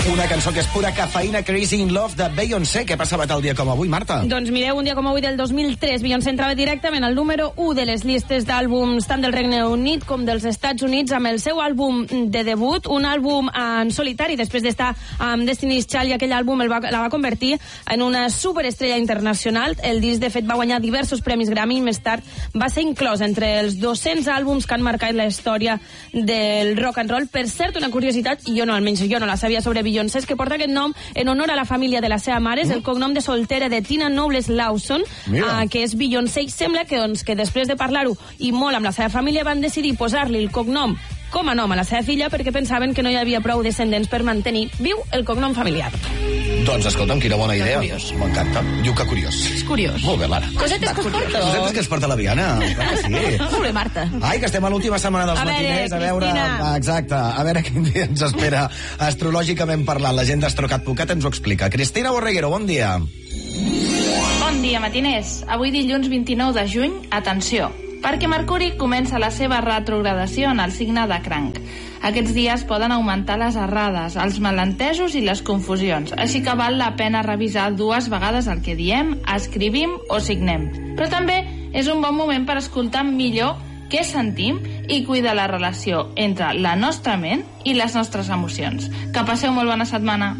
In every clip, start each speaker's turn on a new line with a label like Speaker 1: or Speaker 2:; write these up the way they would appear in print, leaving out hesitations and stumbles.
Speaker 1: Una cançó que és pura cafeïna, Crazy in Love, de Beyoncé. Què passava tal dia com avui, Marta?
Speaker 2: Doncs mireu, un dia com avui del 2003, Beyoncé entrava directament al número 1 de les llistes d'àlbums tant del Regne Unit com dels Estats Units amb el seu àlbum de debut, un àlbum en solitari, després d'estar amb Destiny's Child, i aquell àlbum la va convertir en una superestrella internacional. El disc, de fet, va guanyar diversos premis Grammy i més tard va ser inclòs entre els 200 àlbums que han marcat la història del rock and roll. Per cert, una curiositat, i almenys jo no la sabia sobre Beyoncé, és que porta aquest nom en honor a la família de la seva mare, és el cognom de soltera de Tina Knowles Lawson, que és Beyoncé, i sembla que després de parlar-ho i molt amb la seva família van decidir posar-li el cognom com a nom a la seva filla perquè pensaven que no hi havia prou descendents per mantenir viu el cognom familiar.
Speaker 1: Doncs escolta'm, quina bona idea. M'encanta. Diu que curiós.
Speaker 2: És curiós.
Speaker 1: Molt bé, Lara.
Speaker 2: Cosetes que es porta.
Speaker 1: Cosetes que es porta la Viana. Clar que sí.
Speaker 2: Molt bé, Marta.
Speaker 1: Ai, que estem a l'última setmana dels matiners. A veure, exacte, a veure quin dia ens espera astrològicament parlant. La gent d'Astrocat.cat ens ho explica. Cristina Borreguero, bon dia.
Speaker 3: Bon dia, matiners. Avui dilluns 29 de juny, atenció, perquè Mercuri comença la seva retrogradació en el signe de Cranc. Aquests dies poden augmentar les errades, els malentesos i les confusions, així que val la pena revisar 2 vegades el que diem, escrivim o signem. Però també és un bon moment per escoltar millor què sentim i cuidar la relació entre la nostra ment i les nostres emocions. Que passeu molt bona setmana.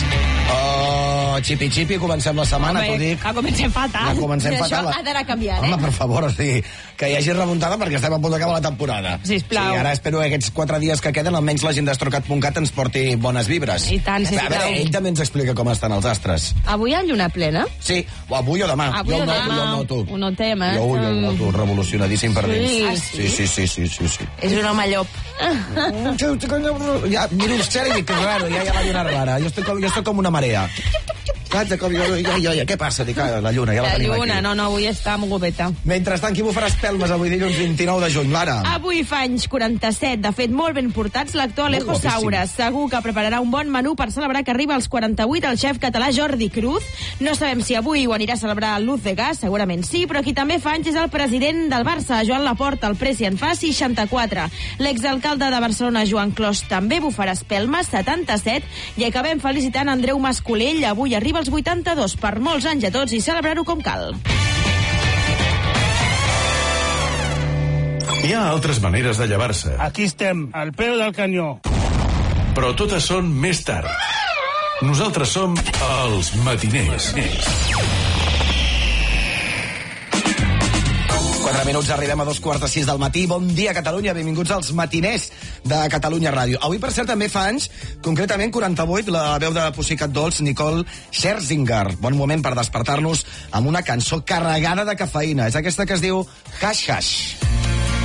Speaker 1: Xipi, comencem la setmana, t'ho dic.
Speaker 2: Comencem fatal.
Speaker 1: Comencem fatal.
Speaker 2: Això ha d'anar canviant,
Speaker 1: Home, per favor, o sigui, que hi hagi remuntada perquè estem a punt d'acabar la temporada.
Speaker 2: Sisplau.
Speaker 1: Sí, ara espero que aquests 4 dies que queden, almenys la gent d'Astrocat.cat ens porti bones vibres.
Speaker 2: I tant, sisplau.
Speaker 1: A veure, ell també ens explica com estan els astres.
Speaker 2: Avui hi ha lluna plena?
Speaker 1: Sí, o avui o demà.
Speaker 2: Avui o demà.
Speaker 1: Jo el noto.
Speaker 2: Ho notem,
Speaker 1: Jo el noto, revolucionadíssim per dins.
Speaker 2: Sí.
Speaker 1: Sí.
Speaker 2: És un home llop.
Speaker 1: Ja, miro el cel i dic, que raro, ja la lluna rara. Jo estic com una marea. Què passa? Dic, la lluna, ja la tenim aquí.
Speaker 2: La lluna, no, avui està mogopeta.
Speaker 1: Mentrestant, qui bufarà espelmes avui dilluns 29 de juny, Lara?
Speaker 2: Avui fa anys 47, de fet, molt ben portats, l'actor Alejo Saura. Segur que prepararà un bon menú per celebrar que arriba als 48 el xef català Jordi Cruz. No sabem si avui ho anirà a celebrar a Luz de Gas, segurament sí, però qui també fa anys és el president del Barça, Joan Laporta, el Presi en fa 64. L'exalcalde de Barcelona, Joan Clos, també bufarà espelmes, 77, i acabem felicitant Andreu Mascolell, avui arriba als 82, per molts anys a tots i celebrar-ho com cal.
Speaker 4: Hi ha altres maneres de llevar-se.
Speaker 5: Aquí estem, al peu del canyó.
Speaker 4: Però totes són més tard. Nosaltres som els matiners.
Speaker 1: 4 minuts, arribem a 2:45 del matí. Bon dia, Catalunya. Benvinguts als matiners de Catalunya Ràdio. Avui, per cert, també fa anys, concretament 48, la veu de Pussycat Dolls, Nicole Scherzinger. Bon moment per despertar-nos amb una cançó carregada de cafeïna. És aquesta que es diu Hash Hash.